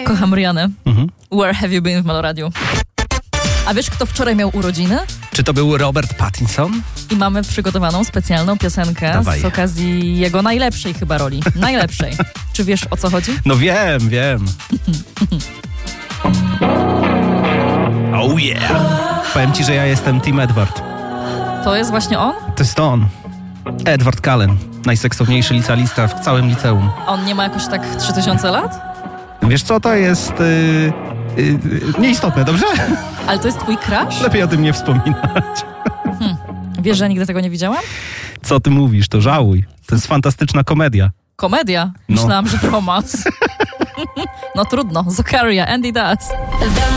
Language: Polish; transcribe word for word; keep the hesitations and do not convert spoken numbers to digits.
Kocham Rihanę. Mhm. Where have you been w Meloradiu? A wiesz, kto wczoraj miał urodziny? Czy to był Robert Pattinson? I mamy przygotowaną specjalną piosenkę Dawaj. z okazji jego najlepszej chyba roli. Najlepszej. Czy wiesz, o co chodzi? No wiem, wiem. Oh yeah! Powiem ci, że ja jestem Team Edward. To jest właśnie on? To jest to on. Edward Cullen. Najseksowniejszy licealista w całym liceum. On nie ma jakoś tak trzy tysiące lat? Wiesz co, to jest... Yy, yy, nieistotne, dobrze? Ale to jest twój crush? Lepiej o tym nie wspominać. Hmm. Wiesz, że ja nigdy tego nie widziałam? Co ty mówisz? To żałuj. To jest fantastyczna komedia. Komedia? No. Myślałam, że romans. No trudno. Zakaria, Andy Dust.